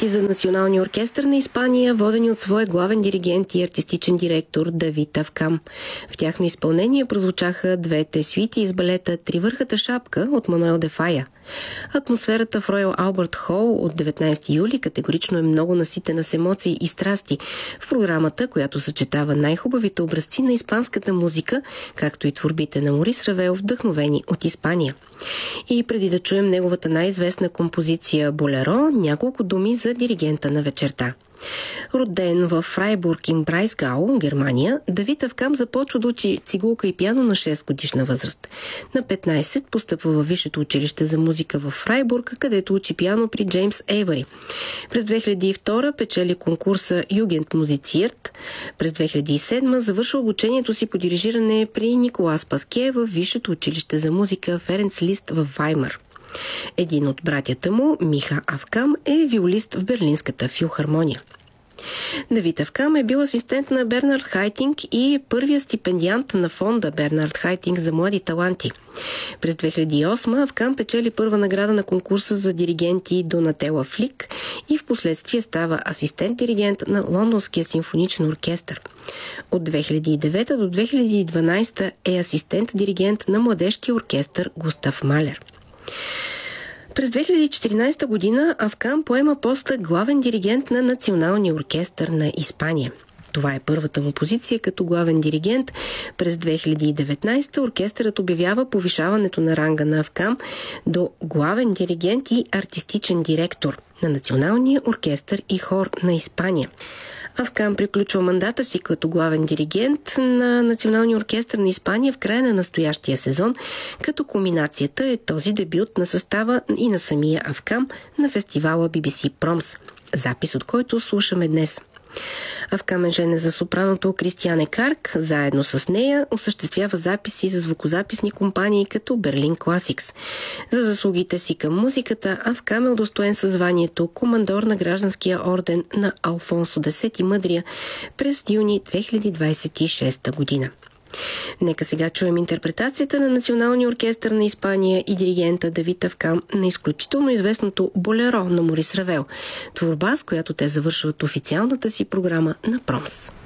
концерти за Националния оркестър на Испания, водени от своя главен диригент и артистичен директор Давид Авкам. В тяхно изпълнение прозвучаха двете сюити из балета "Тривърхата шапка" от Мануел де Фая. Атмосферата в Роял Албърт Хол от 19 юли категорично е много наситена с емоции и страсти в програмата, която съчетава най-хубавите образци на испанската музика, както и творбите на Морис Равел, вдъхновени от Испания. И преди да чуем неговата най-известна композиция "Болеро", няколко думи за диригента на вечерта. Роден в Фрайбург им Брайсгау, Германия, Давид Авкам започва да учи цигулка и пиано на 6 годишна възраст. На 15 постъпва във Висшето училище за музика в Фрайбург, където учи пиано при Джеймс Ейвари. През 2002 печели конкурса Югент Музициерт. През 2007 завършва обучението си по дирижиране при Николас Паске в Висшето училище за музика Ференц Лист в Ваймар. Един от братята му, Миха Авкам, е виолист в Берлинската филхармония. Давид Авкам е бил асистент на Бернард Хайтинг и първия стипендиант на фонда Бернард Хайтинг за млади таланти. През 2008 Авкам печели първа награда на конкурса за диригенти Донателла Флик и в последствие става асистент-диригент на Лондонския симфоничен оркестър. От 2009 до 2012 е асистент-диригент на младежкия оркестър Густав Малер. През 2014 година Авкам поема поста главен диригент на Националния оркестър на Испания. Това е първата му позиция като главен диригент. През 2019 оркестърът обявява повишаването на ранга на Авкам до главен диригент и артистичен директор на Националния оркестър и хор на Испания. Авкам приключва мандата си като главен диригент на Националния оркестър на Испания в края на настоящия сезон, като кулминацията е този дебют на състава и на самия Авкам на фестивала BBC Proms, запис от който слушаме днес. Авкам е женен за сопраното Кристиане Карк. Заедно с нея осъществява записи за звукозаписни компании като Берлин Класикс. За заслугите си към музиката Авкам е удостоен със званието командор на гражданския орден на Алфонсо X Мъдрия през юни 2026 година. Нека сега чуем интерпретацията на Националния оркестър на Испания и диригента Давид Авкам на изключително известното "Болеро" на Морис Равел, творба, с която те завършват официалната си програма на Промс.